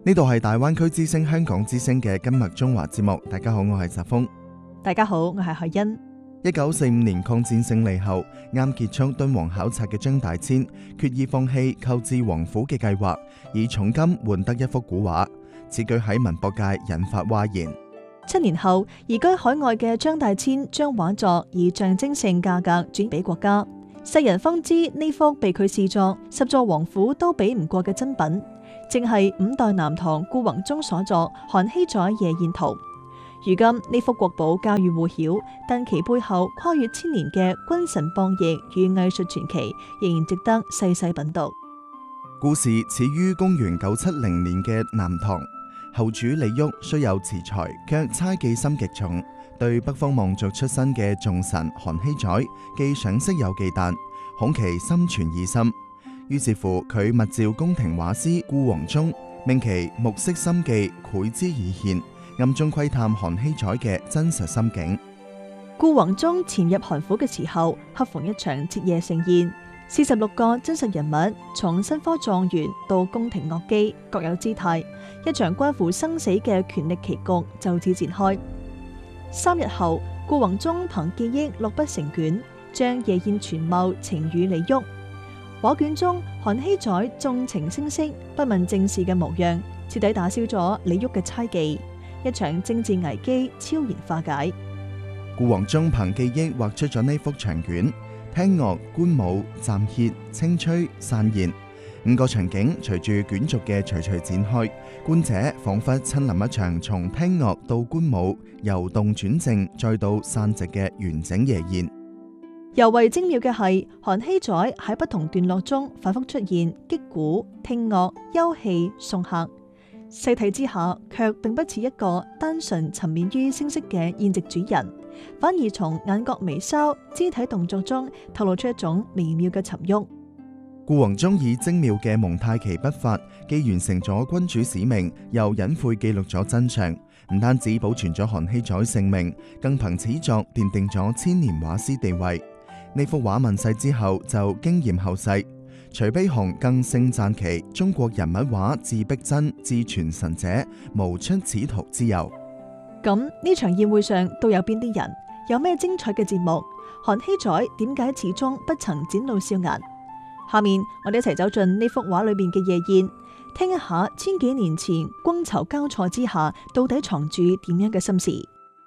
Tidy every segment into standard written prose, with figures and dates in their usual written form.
呢度係大灣區之聲香港之聲嘅今日中華節目。大家好，我係澤峰。 大家好，我係海欣。 1945年抗戰勝利後，啱結束敦煌考察嘅張大千決意放棄購置王府嘅計劃，以重金換得一幅古畫。此舉喺文博界引發譁然。 7年後，移居海外嘅張大千將畫作以象徵性價格轉俾國家，世人方知呢幅被佢視作10座王府都比唔過嘅珍品，正係5代南唐顧宏忠所作《韓熙載夜宴圖》。如今呢幅國寶家喻戶曉，但其背後跨越千年嘅君臣博弈與藝術傳奇，仍然值得細細品讀。 故事始於公元970年嘅南唐，後主李煜雖有辭才，卻猜忌心極重，對北方望族出身嘅重臣韓熙載既賞識又忌憚，恐其心存異心。於是乎，佢密召宮廷畫師顧宏忠，命其目色心記，繪之以獻，暗中窺探韓熙載嘅真實心境。 顧宏忠潛入韓府嘅時候，恰逢一場徹夜盛宴，46個真實人物，從新科狀元到宮廷樂姬，各有姿態，一場關乎生死嘅權力棋局就此展開。3日後，顧宏忠憑記憶落筆成卷，將夜宴全貌呈與李煜。畫卷中，韓熙載縱情聲色、不問政事嘅模樣，徹底打消咗李煜嘅猜忌，一場政治危機悄然化解。 顧宏忠憑記憶畫出咗呢幅長卷，聽樂、觀舞、暫歇、清吹、散宴5個場景，隨住卷軸嘅徐徐展開，觀者仿佛親臨一場從聽樂到觀舞、由動轉靜再到散席嘅完整夜宴。 尤為精妙嘅係，韓熙載喺不同段落中反覆出現擊鼓、聽樂、休戲、送客，細睇之下卻並不似一個單純沉湎於聲色嘅宴席主人，反而從眼角眉梢、肢體動作中透露出一種微妙嘅沉鬱。 顧宏忠以精妙嘅蒙太奇筆法，既完成咗君主使命，又隱晦記錄咗真相，唔單止保存咗韓熙載性命，更憑此作奠定咗千年畫師地位。呢幅畫問世之後就驚艷後世，徐悲鴻更盛讚其中國人物畫自逼真至傳神者，無出此途之右。 咁呢場宴會上都有邊啲人？有咩精彩嘅節目？韓熙載點解始終不曾展露笑顏？下面我哋一齊走進呢幅畫裏面嘅夜宴，聽一下千幾年前觥籌交錯之下，到底藏住點樣嘅心事。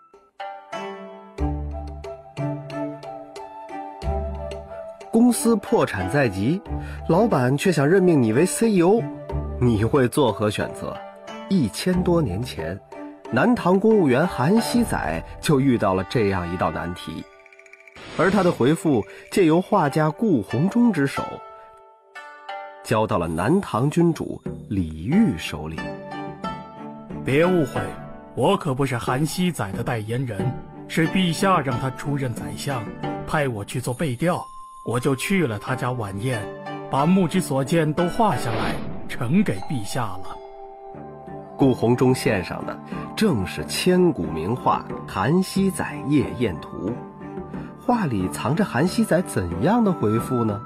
公司破產在即，老闆卻想任命你為 CEO， 你會作何選擇？1000多年前，南唐公務員韓熙載就遇到了這樣一道難題，而他的回復借由畫家顧宏忠之手，交到了南唐君主李煜手裏。 別誤會，我可不是韓熙載的代言人，是陛下讓他出任宰相，派我去做背調。我就去了他家晚宴，把目之所見都畫下來，呈給陛下了。 顧宏忠獻上的正是千古名畫《韓熙載夜宴圖》，畫裏藏着韓熙載怎樣的回復呢？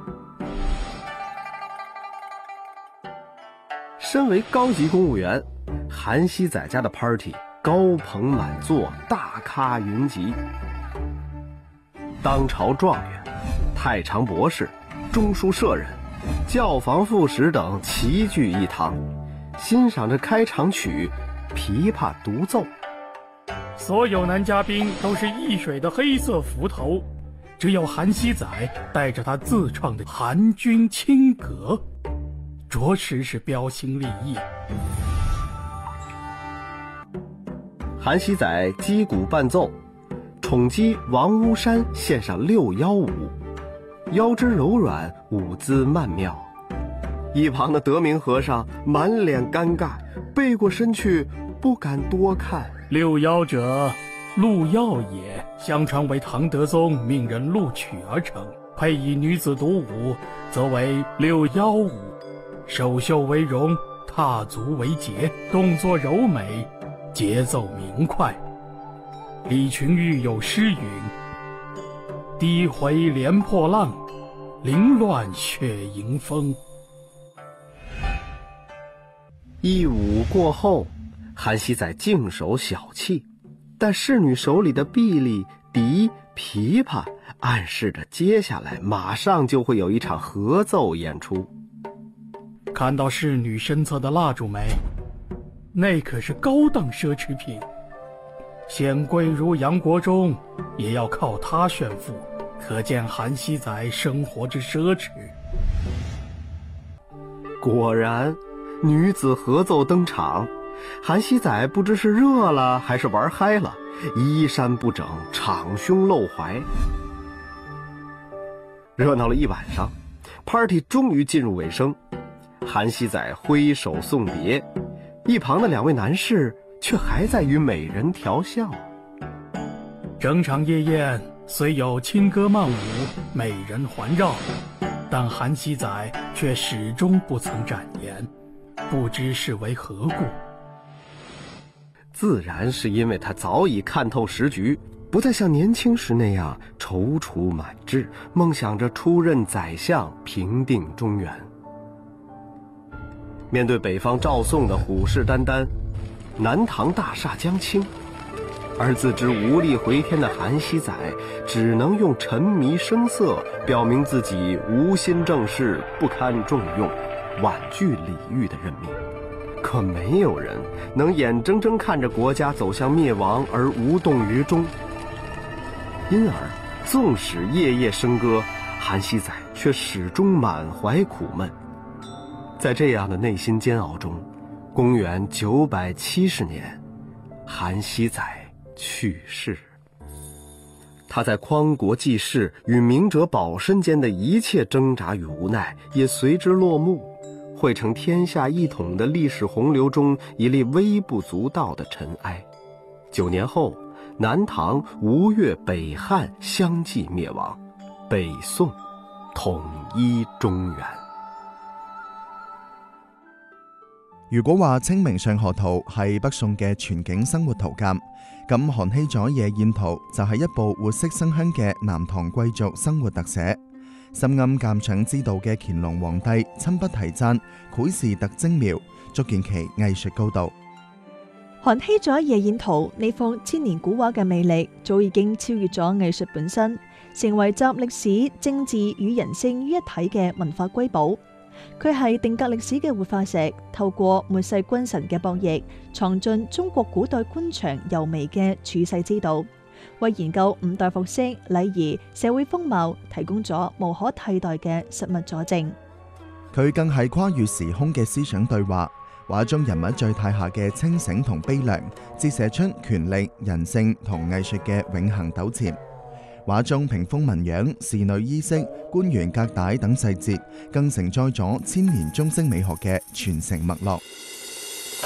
身為高級公務員，韓熙載家的 party 高朋滿座，大咖雲集，當朝狀元、太常博士、中書舍人、教坊副使等齊聚一堂，欣賞着開場曲《琵琶獨奏》。 所有男嘉賓都是一水的黑色幞頭，只有韓熙載帶着他自創的韓軍青閣，着實是標新立異。 韓熙載擊鼓伴奏，寵姬王屋山獻上6幺舞，腰肢柔軟，舞姿曼妙。一旁的德明和尚滿臉尷尬，背過身去，不敢多看。 6幺者，陸耀也，相傳為唐德宗命人錄取而成，配以女子獨舞，則為6幺舞。首袖為絨，踏足為節，動作柔美，節奏明快。李群玉有詩云：低回連破浪，凌亂血迎風。 一舞过后，韩熙载净手小气，但侍女手里的臂力、笛、琵琶暗示着接下来马上就会有一场合奏演出。 看到侍女身侧的蜡烛没？那可是高档奢侈品，显贵如杨国忠也要靠它炫富，可见韩熙载生活之奢侈。 果然，女子合奏登场，韩熙载不知是热了还是玩嗨了，衣衫不整，敞胸露怀。热闹了一晚上， party 终于进入尾声。韩熙载挥手送别，一旁的两位男士却还在与美人调笑。 整场夜宴虽有轻歌曼舞、美人环绕，但韩熙载却始终不曾展颜，不知是为何故。 自然是因为他早已看透时局，不再像年轻时那样踌躇满志，梦想着出任宰相，平定中原。面对北方赵宋的虎视眈眈，南唐大厦将倾，而自知无力回天的韩熙载只能用沉迷声色表明自己无心政事，不堪重用，婉拒李煜的任命。可没有人能眼睁睁看着国家走向灭亡而无动于衷，因而纵使夜夜笙歌，韩熙载却始终满怀苦闷。在这样的内心煎熬中，公元970年，韩熙载去世。他在匡国济世与明哲保身间的一切挣扎与无奈也随之落幕，汇成天下一统的历史洪流中一粒微不足道的尘埃。9年后，南唐、吴越、北汉相继灭亡，北宋统一中原。 如果話清明上河圖係北宋嘅全景生活圖鑑，咁《韓熙載夜宴圖》就係一部活色生香嘅南唐貴族生活特寫。深諳鑑賞之道嘅乾隆皇帝親筆題讚，繪示特精妙，足見其藝術高度。 《韓熙載夜宴圖》呢幅千年古畫嘅魅力，早已經超越咗藝術本身，成為集歷史、政治與人性於一體嘅文化瑰寶。佢係定格歷史嘅活化石，透過末世君臣嘅博弈，藏進中國古代官場柔微嘅處世之道，為研究五代服飾、禮儀、社會風貌提供咗無可替代嘅實物佐證。 佢更係跨越時空嘅思想對話，畫中人物最太下嘅清醒同悲涼，折射出權力、人性同藝術嘅永恆糾纏。畫中屏風紋樣、侍女衣飾、官員格帶等細節，更承載咗千年中式美學嘅傳承脈絡。